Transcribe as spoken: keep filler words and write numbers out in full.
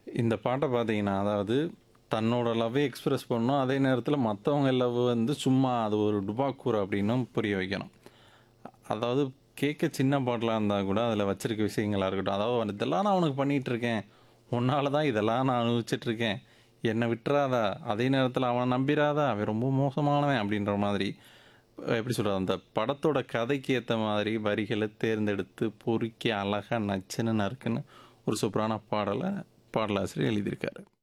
இந்த பாட்ட பார்த்தீங்கன்னா, அதாவது தன்னோட லவ்வை எக்ஸ்பிரஸ் பண்ணணும். அதே நேரத்தில மத்தவங்க லவ் வந்து சும்மா அது ஒரு டுபாக்கூர் அப்டின்னும் புரிய வைக்கணும். அதாவது கேட்க சின்ன பாட்டலா இருந்தா கூட, அதில வச்சிருக்க விஷயங்களா இருக்கட்டும். அதாவது இதெல்லாம் நான் உனக்கு பண்ணிட்டுருக்கேன். உன்னால தான் இதெல்லாம் நான் அனுபவிச்சுட்டுருக்கேன். என்ன விட்டுறாத. அதே நேரத்தில அவன நம்பிறாத. அவன் ரொம்ப மோசமானவன் அப்டின்ற மாதிரி. எப்படி சொல்றது? அந்த படத்தோட கதைக்கு ஏத்த மாதிரி வரிகள தேர்ந்தெடுத்து, பொறுக்கி அழகா நச்சுன்னு நறுக்குன்னு ஒரு சூப்பரான பாடல பாடலாசிரியர் எழுதியிருக்காரு.